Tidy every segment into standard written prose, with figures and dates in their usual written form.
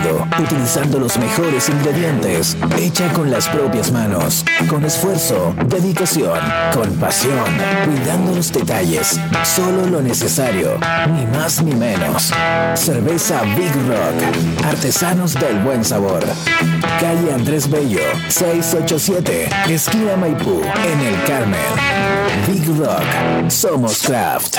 sentido, utilizando los mejores ingredientes, hecha con las propias manos, con esfuerzo, dedicación, con pasión, cuidando los detalles, solo lo necesario, ni más ni menos. Cerveza Big Rock, artesanos del buen sabor. Calle Andrés Bello, 687, esquina Maipú, en el Carmen. Big Rock, somos craft.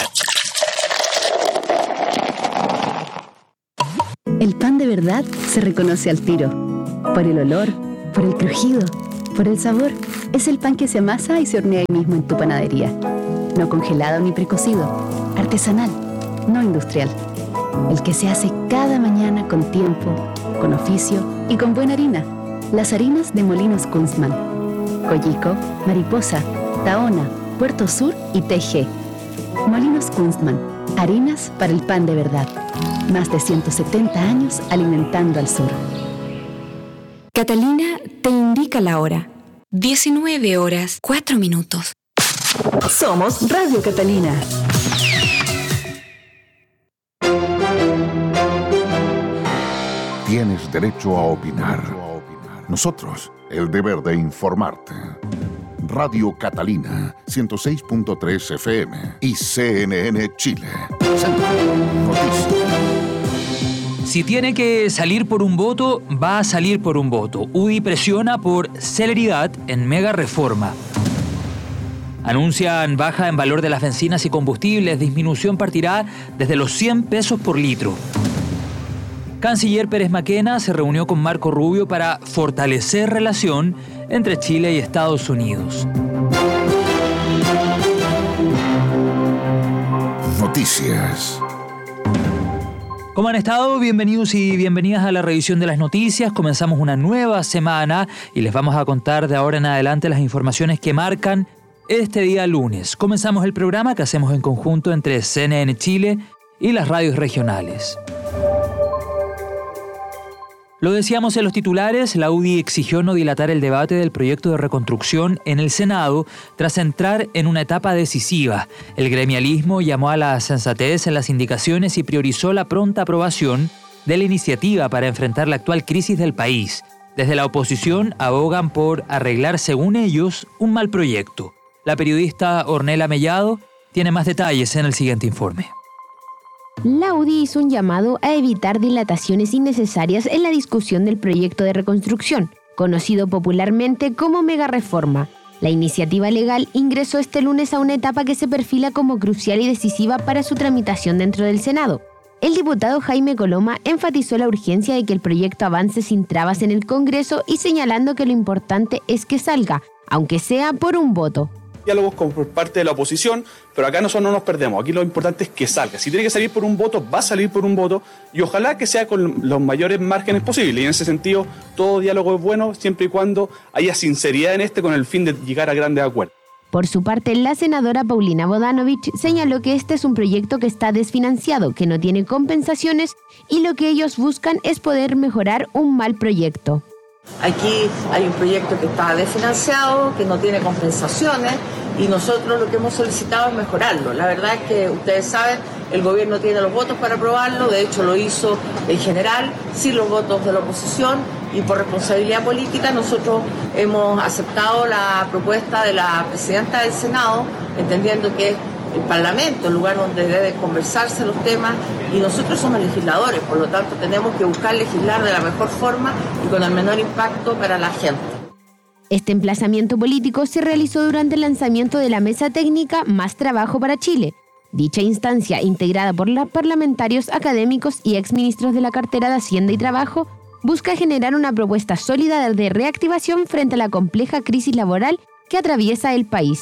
El pan de verdad se reconoce al tiro. Por el olor, por el crujido, por el sabor. Es el pan que se amasa y se hornea ahí mismo en tu panadería. No congelado ni precocido. Artesanal, no industrial. El que se hace cada mañana con tiempo, con oficio y con buena harina. Las harinas de Molinos Kunstmann. Collico, Mariposa, Tahona, Puerto Sur y TG. Molinos Kunstmann. Harinas para el pan de verdad. Más de 170 años alimentando al sur. Catalina te indica la hora. 19:04. Somos Radio Catalina. Tienes derecho a opinar. Nosotros, el deber de informarte. Radio Catalina, 106.3 FM y CNN Chile. Noticias. Si tiene que salir por un voto, va a salir por un voto. UDI presiona por celeridad en mega reforma. Anuncian baja en valor de las bencinas y combustibles. Disminución partirá desde los 100 pesos por litro. Canciller Pérez Maquena se reunió con Marco Rubio para fortalecer relación entre Chile y Estados Unidos. Noticias. ¿Cómo han estado? Bienvenidos y bienvenidas a la revisión de las noticias. Comenzamos una nueva semana y les vamos a contar de ahora en adelante las informaciones que marcan este día lunes. Comenzamos el programa que hacemos en conjunto entre CNN Chile y las radios regionales. Lo decíamos en los titulares, la UDI exigió no dilatar el debate del proyecto de reconstrucción en el Senado tras entrar en una etapa decisiva. El gremialismo llamó a la sensatez en las indicaciones y priorizó la pronta aprobación de la iniciativa para enfrentar la actual crisis del país. Desde la oposición abogan por arreglar, según ellos, un mal proyecto. La periodista Ornella Mellado tiene más detalles en el siguiente informe. La UDI hizo un llamado a evitar dilataciones innecesarias en la discusión del proyecto de reconstrucción, conocido popularmente como megareforma. La iniciativa legal ingresó este lunes a una etapa que se perfila como crucial y decisiva para su tramitación dentro del Senado. El diputado Jaime Coloma enfatizó la urgencia de que el proyecto avance sin trabas en el Congreso y señalando que lo importante es que salga, aunque sea por un voto. Diálogos por parte de la oposición, pero acá nosotros no nos perdemos. Aquí lo importante es que salga. Si tiene que salir por un voto, va a salir por un voto y ojalá que sea con los mayores márgenes posibles. Y en ese sentido, todo diálogo es bueno siempre y cuando haya sinceridad en con el fin de llegar a grandes acuerdos. Por su parte, la senadora Paulina Bodanovich señaló que este es un proyecto que está desfinanciado, que no tiene compensaciones y lo que ellos buscan es poder mejorar un mal proyecto. Aquí hay un proyecto que está desfinanciado, que no tiene compensaciones y nosotros lo que hemos solicitado es mejorarlo. La verdad es que ustedes saben, el gobierno tiene los votos para aprobarlo, de hecho lo hizo en general, sin los votos de la oposición y por responsabilidad política nosotros hemos aceptado la propuesta de la presidenta del Senado, entendiendo que es el Parlamento, el lugar donde deben conversarse los temas y nosotros somos legisladores, por lo tanto tenemos que buscar legislar de la mejor forma y con el menor impacto para la gente. Este emplazamiento político se realizó durante el lanzamiento de la Mesa Técnica Más Trabajo para Chile. Dicha instancia, integrada por los parlamentarios, académicos y exministros de la cartera de Hacienda y Trabajo, busca generar una propuesta sólida de reactivación frente a la compleja crisis laboral que atraviesa el país.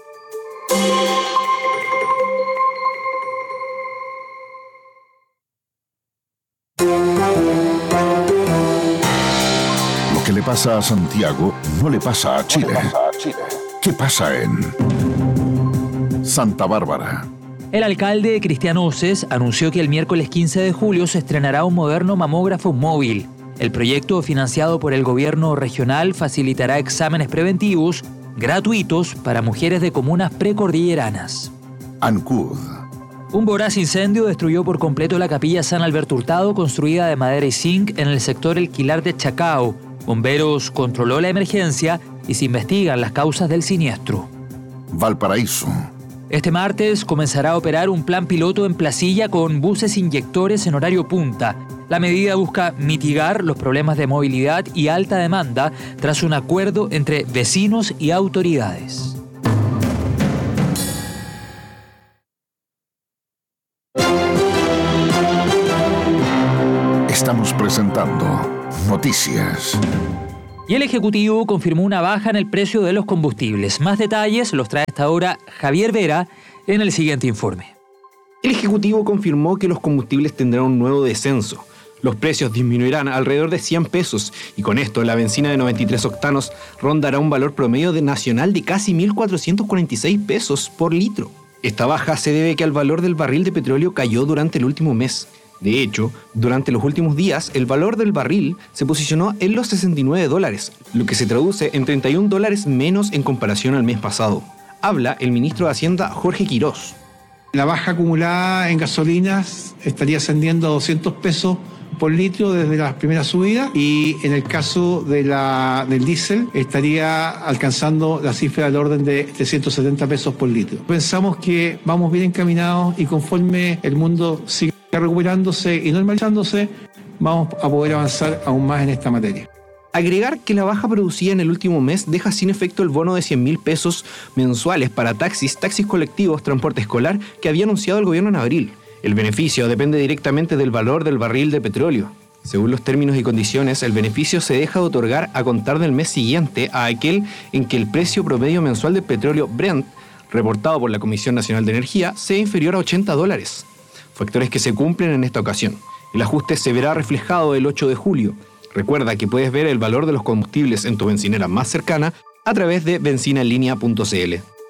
Lo que le pasa a Santiago no le pasa a Chile. ¿Qué pasa en Santa Bárbara? El alcalde Cristiano Oces anunció que el miércoles 15 de julio se estrenará un moderno mamógrafo móvil. El proyecto, financiado por el gobierno regional, facilitará exámenes preventivos gratuitos para mujeres de comunas precordilleranas. ANCUD, Un voraz incendio destruyó por completo la capilla San Alberto Hurtado, construida de madera y zinc en el sector El Quilar de Chacao. Bomberos controló la emergencia y se investigan las causas del siniestro. Valparaíso. Este martes comenzará a operar un plan piloto en Placilla con buses inyectores en horario punta. La medida busca mitigar los problemas de movilidad y alta demanda tras un acuerdo entre vecinos y autoridades. Estamos presentando Noticias. Y el Ejecutivo confirmó una baja en el precio de los combustibles. Más detalles los trae hasta ahora Javier Vera en el siguiente informe. El Ejecutivo confirmó que los combustibles tendrán un nuevo descenso. Los precios disminuirán alrededor de 100 pesos y con esto la benzina de 93 octanos rondará un valor promedio nacional de casi 1.446 pesos por litro. Esta baja se debe a que el valor del barril de petróleo cayó durante el último mes. De hecho, durante los últimos días, el valor del barril se posicionó en los $69, lo que se traduce en $31 menos en comparación al mes pasado. Habla el ministro de Hacienda, Jorge Quirós. La baja acumulada en gasolinas estaría ascendiendo a 200 pesos por litro desde las primeras subidas y en el caso del diésel estaría alcanzando la cifra del orden de 370 pesos por litro. Pensamos que vamos bien encaminados y conforme el mundo siga recuperándose y normalizándose, vamos a poder avanzar aún más en esta materia. Agregar que la baja producida en el último mes deja sin efecto el bono de 100.000 pesos mensuales para taxis colectivos, transporte escolar que había anunciado el gobierno en abril. El beneficio depende directamente del valor del barril de petróleo. Según los términos y condiciones, el beneficio se deja de otorgar a contar del mes siguiente a aquel en que el precio promedio mensual del petróleo Brent, reportado por la Comisión Nacional de Energía, sea inferior a $80. Factores que se cumplen en esta ocasión. El ajuste se verá reflejado el 8 de julio. Recuerda que puedes ver el valor de los combustibles en tu bencinera más cercana a través de benzinaenlinea.cl.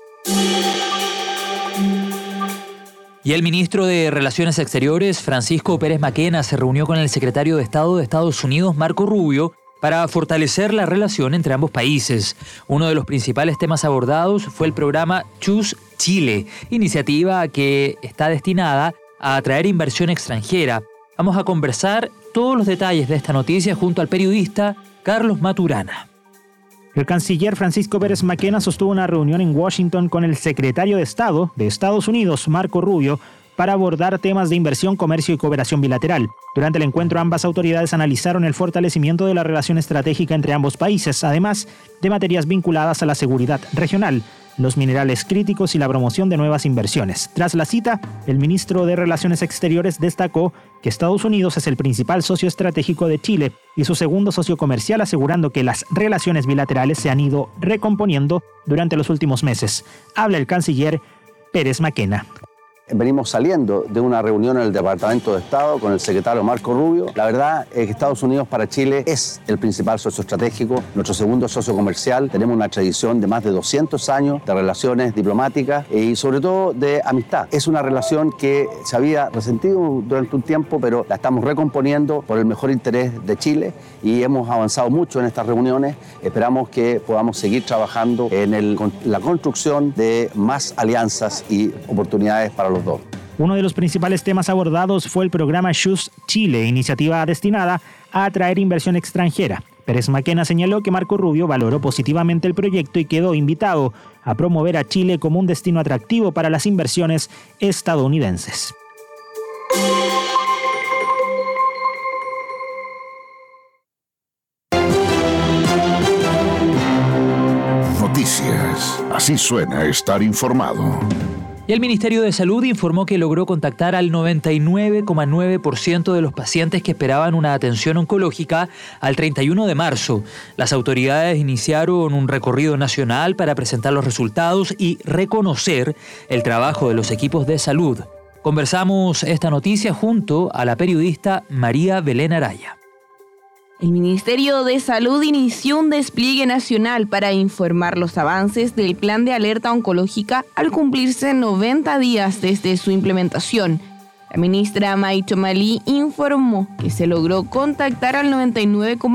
Y el ministro de Relaciones Exteriores, Francisco Pérez Maquena, se reunió con el secretario de Estado de Estados Unidos, Marco Rubio, para fortalecer la relación entre ambos países. Uno de los principales temas abordados fue el programa Choose Chile, iniciativa que está destinada a atraer inversión extranjera. Vamos a conversar todos los detalles de esta noticia junto al periodista Carlos Maturana. El canciller Francisco Pérez Maquena sostuvo una reunión en Washington con el secretario de Estado de Estados Unidos, Marco Rubio, para abordar temas de inversión, comercio y cooperación bilateral. Durante el encuentro, ambas autoridades analizaron el fortalecimiento de la relación estratégica entre ambos países, además de materias vinculadas a la seguridad regional, los minerales críticos y la promoción de nuevas inversiones. Tras la cita, el ministro de Relaciones Exteriores destacó que Estados Unidos es el principal socio estratégico de Chile y su segundo socio comercial, asegurando que las relaciones bilaterales se han ido recomponiendo durante los últimos meses. Habla el canciller Pérez Maquena. Venimos saliendo de una reunión en el Departamento de Estado con el secretario Marco Rubio. La verdad es que Estados Unidos para Chile es el principal socio estratégico, nuestro segundo socio comercial. Tenemos una tradición de más de 200 años de relaciones diplomáticas y sobre todo de amistad. Es una relación que se había resentido durante un tiempo, pero la estamos recomponiendo por el mejor interés de Chile y hemos avanzado mucho en estas reuniones. Esperamos que podamos seguir trabajando en la construcción de más alianzas y oportunidades para los dos. Uno de los principales temas abordados fue el programa Choose Chile, iniciativa destinada a atraer inversión extranjera. Pérez Maquena señaló que Marco Rubio valoró positivamente el proyecto y quedó invitado a promover a Chile como un destino atractivo para las inversiones estadounidenses. Noticias. Así suena estar informado. Y el Ministerio de Salud informó que logró contactar al 99,9% de los pacientes que esperaban una atención oncológica al 31 de marzo. Las autoridades iniciaron un recorrido nacional para presentar los resultados y reconocer el trabajo de los equipos de salud. Conversamos esta noticia junto a la periodista María Belén Araya. El Ministerio de Salud inició un despliegue nacional para informar los avances del plan de alerta oncológica al cumplirse 90 días desde su implementación. La ministra May Chomalí informó que se logró contactar al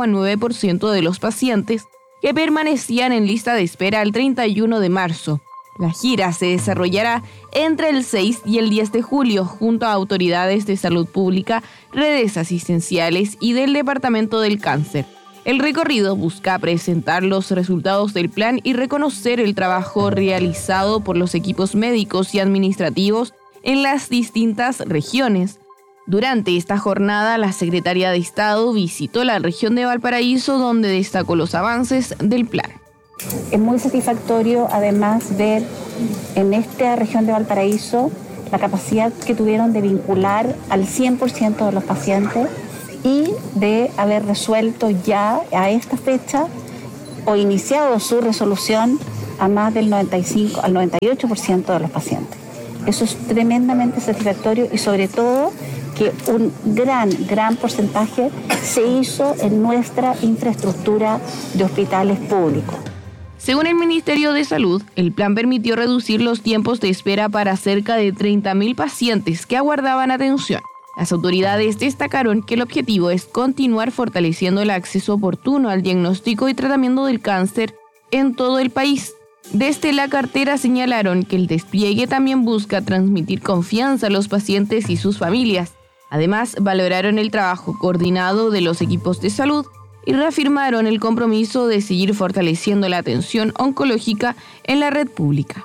99,9% de los pacientes que permanecían en lista de espera al 31 de marzo. La gira se desarrollará entre el 6 y el 10 de julio junto a autoridades de salud pública, redes asistenciales y del Departamento del Cáncer. El recorrido busca presentar los resultados del plan y reconocer el trabajo realizado por los equipos médicos y administrativos en las distintas regiones. Durante esta jornada, la secretaria de Estado visitó la región de Valparaíso, donde destacó los avances del plan. Es muy satisfactorio, además, ver en esta región de Valparaíso la capacidad que tuvieron de vincular al 100% de los pacientes y de haber resuelto ya a esta fecha o iniciado su resolución a más del 95 al 98% de los pacientes. Eso es tremendamente satisfactorio y sobre todo que un gran porcentaje se hizo en nuestra infraestructura de hospitales públicos. Según el Ministerio de Salud, el plan permitió reducir los tiempos de espera para cerca de 30.000 pacientes que aguardaban atención. Las autoridades destacaron que el objetivo es continuar fortaleciendo el acceso oportuno al diagnóstico y tratamiento del cáncer en todo el país. Desde la cartera señalaron que el despliegue también busca transmitir confianza a los pacientes y sus familias. Además, valoraron el trabajo coordinado de los equipos de salud y reafirmaron el compromiso de seguir fortaleciendo la atención oncológica en la red pública.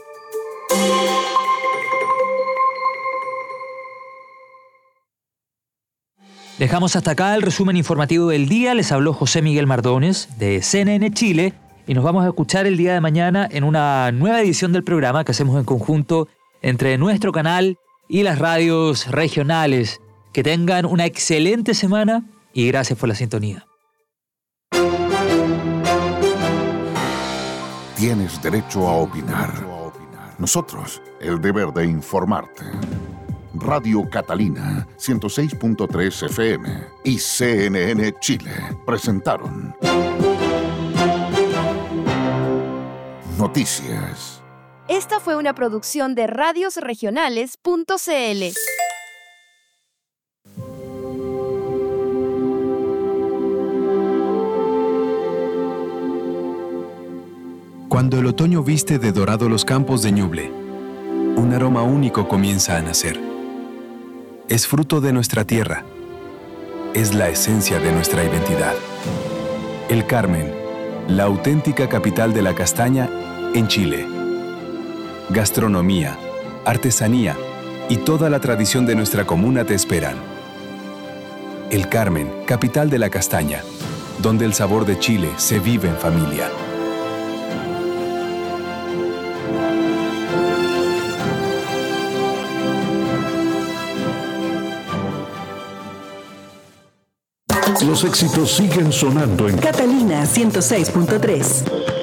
Dejamos hasta acá el resumen informativo del día. Les habló José Miguel Mardones de CNN Chile y nos vamos a escuchar el día de mañana en una nueva edición del programa que hacemos en conjunto entre nuestro canal y las radios regionales. Que tengan una excelente semana y gracias por la sintonía. Tienes derecho a opinar. Nosotros, el deber de informarte. Radio Catalina, 106.3 FM y CNN Chile presentaron Noticias. Esta fue una producción de radiosregionales.cl. Cuando el otoño viste de dorado los campos de Ñuble, un aroma único comienza a nacer. Es fruto de nuestra tierra. Es la esencia de nuestra identidad. El Carmen, la auténtica capital de la castaña en Chile. Gastronomía, artesanía y toda la tradición de nuestra comuna te esperan. El Carmen, capital de la castaña, donde el sabor de Chile se vive en familia. Los éxitos siguen sonando en Catalina 106.3.